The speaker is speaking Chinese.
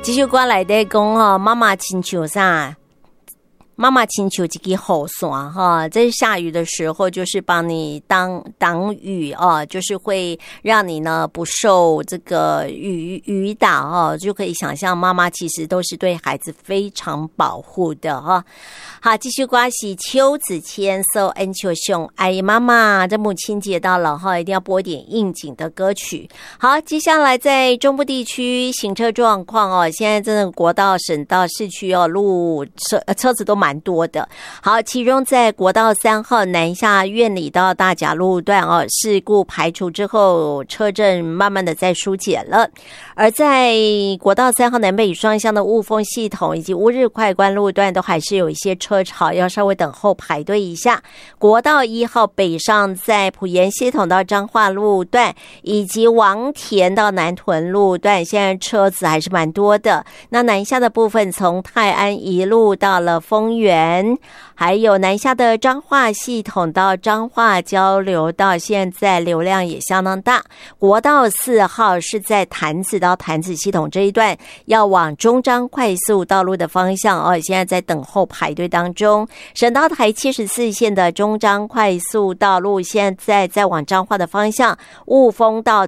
这首歌内底讲哦，妈妈亲像啥？妈妈亲像一支雨伞哈，在下雨的时候就是帮你挡雨哦，就是会让你呢不受这个雨打哦，就可以想象妈妈其实都是对孩子非常保护的哈。好，继续关系邱子谦受恩秋兄爱妈妈，这母亲节到了哈，一定要播点应景的歌曲。好，接下来在中部地区行车状况哦，现在真的国道、省道、市区哦，路车子都蛮多的。好，其中在国道3号南下苑里到大甲路段哦，事故排除之后，车阵慢慢的在疏解了。而在国道3号南北双向的雾峰系统以及乌日快关路段，都还是有一些车潮，要稍微等候排队一下。国道1号北上在埔盐系统到彰化路段，以及王田到南屯路段，现在车子还是蛮多的。那南下的部分，从泰安一路到了丰原，还有南下的彰化系统到彰化交流道，现在流量也相当大。国道4号是在潭子到潭子系统这一段，要往中彰快速道路的方向哦，现在在等候排队当中。省道台74线的中彰快速道路，现在在往彰化的方向，雾峰到